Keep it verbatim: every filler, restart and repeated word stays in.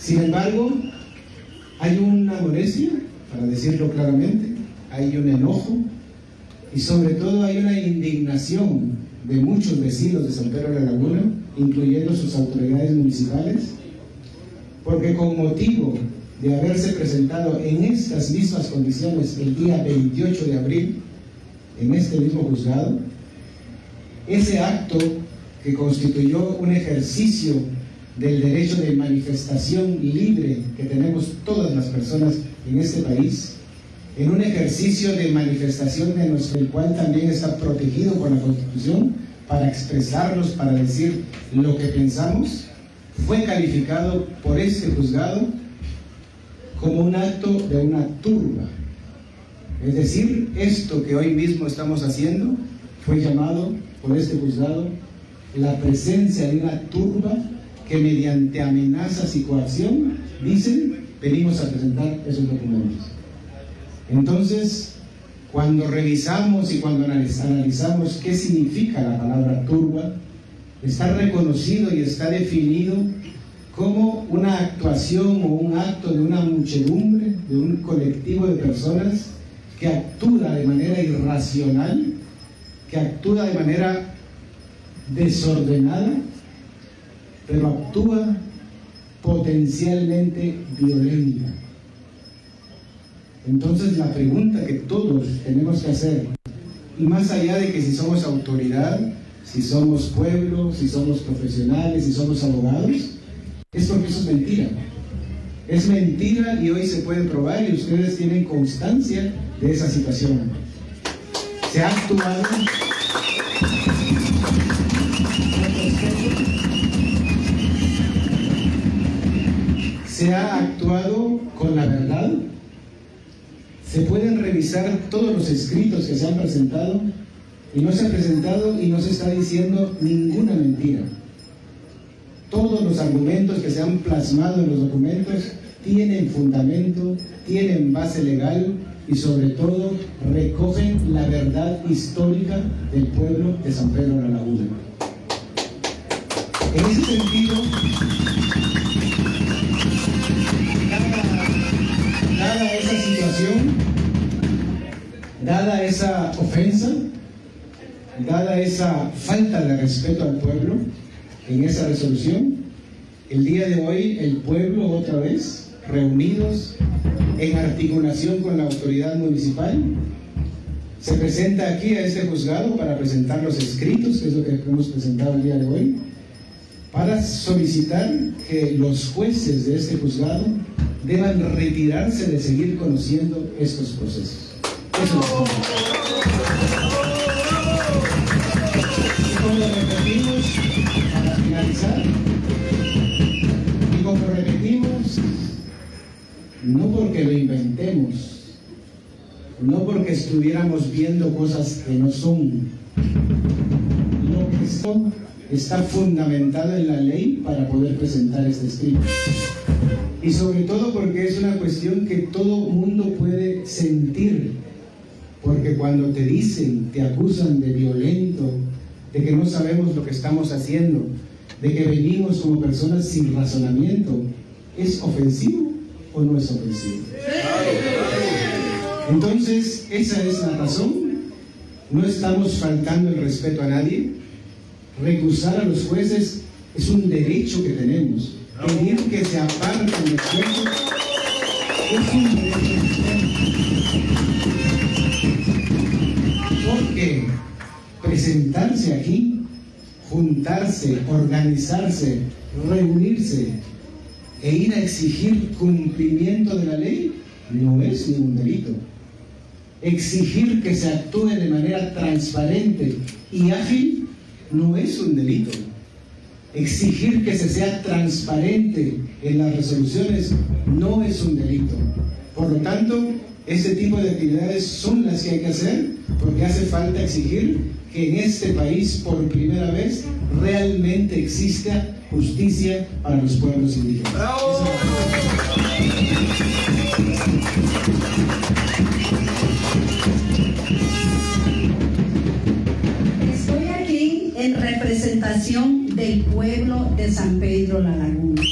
Sin embargo, hay una molestia, para decirlo claramente, hay un enojo y sobre todo hay una indignación de muchos vecinos de San Pedro de la Laguna, incluyendo sus autoridades municipales, porque con motivo de haberse presentado en estas mismas condiciones el día veintiocho de abril, en este mismo juzgado, ese acto que constituyó un ejercicio del derecho de manifestación libre que tenemos todas las personas en este país, en un ejercicio de manifestación de nuestro, el cual también está protegido por la Constitución para expresarnos, para decir lo que pensamos, fue calificado por este juzgado como un acto de una turba. Es decir, esto que hoy mismo estamos haciendo fue llamado por este juzgado la presencia de una turba que mediante amenazas y coacción dicen, venimos a presentar esos documentos. Entonces, cuando revisamos y cuando analizamos qué significa la palabra turba, está reconocido y está definido como una actuación o un acto de una muchedumbre, de un colectivo de personas que actúa de manera irracional, que actúa de manera desordenada, pero actúa potencialmente violenta. Entonces la pregunta que todos tenemos que hacer, y más allá de que si somos autoridad, si somos pueblo, si somos profesionales, si somos abogados, es porque eso es mentira. Es mentira y hoy se puede probar y ustedes tienen constancia de esa situación. Se ha actuado se ha actuado con la verdad. Se pueden revisar todos los escritos que se han presentado y no se ha presentado y no se está diciendo ninguna mentira. Todos los argumentos que se han plasmado en los documentos tienen fundamento, tienen base legal y sobre todo recogen la verdad histórica del pueblo de San Pedro de la Laguna. En ese sentido, dada, dada esa situación, dada esa ofensa, dada esa falta de respeto al pueblo en esa resolución, el día de hoy el pueblo otra vez, reunidos en articulación con la autoridad municipal, se presenta aquí a este juzgado para presentar los escritos, que es lo que hemos presentado el día de hoy, para solicitar que los jueces de este juzgado deban retirarse de seguir conociendo estos procesos. Eso es lo que... Y como repetimos, para finalizar, y como repetimos, no porque lo inventemos, no porque estuviéramos viendo cosas que no son, lo que son está fundamentado en la ley para poder presentar este escrito. Y sobre todo porque es una cuestión que todo mundo puede sentir, porque cuando te dicen, te acusan de violento, de que no sabemos lo que estamos haciendo, de que venimos como personas sin razonamiento, ¿es ofensivo o no es ofensivo? Entonces, esa es la razón. No estamos faltando el respeto a nadie. Recusar a los jueces es un derecho que tenemos. Pedir que se aparten los jueces es un derecho que tenemos. Porque presentarse aquí, juntarse, organizarse, reunirse e ir a exigir cumplimiento de la ley no es ningún delito. Exigir que se actúe de manera transparente y ágil no es un delito. Exigir que se sea transparente en las resoluciones no es un delito. Por lo tanto, este tipo de actividades son las que hay que hacer, porque hace falta exigir que en este país, por primera vez, realmente exista justicia para los pueblos indígenas. ¡Bravo! Estoy aquí en representación del pueblo de San Pedro La Laguna.